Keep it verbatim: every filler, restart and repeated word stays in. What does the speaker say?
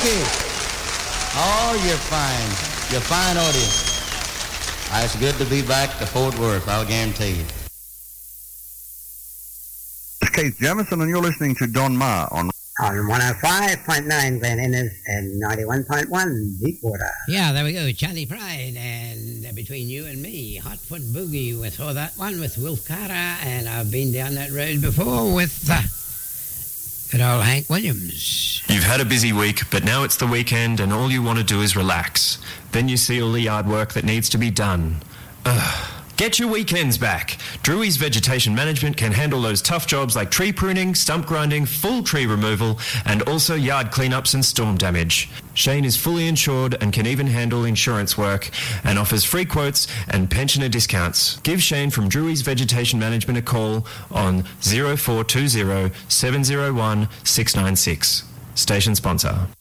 Ricky. Oh, you're fine. You're fine audience. Ah, it's good to be back to Fort Worth, I'll guarantee you. It's Keith Jamison, and you're listening to Don Ma on... On one oh five point nine Glen Innes and ninety-one point one Deepwater. Yeah, there we go. Charlie Pride and uh, Between You and Me. Hot Foot Boogie with all that one with Wilf Carter. And I've been down that road before with uh, good old Hank Williams. You've had a busy week, but now it's the weekend and all you want to do is relax. Then you see all the yard work that needs to be done. Ugh. Get your weekends back. Drewry's Vegetation Management can handle those tough jobs like tree pruning, stump grinding, full tree removal, and also yard cleanups and storm damage. Shane is fully insured and can even handle insurance work and offers free quotes and pensioner discounts. Give Shane from Drewry's Vegetation Management a call on oh four two oh, seven oh one, six nine six. Station sponsor.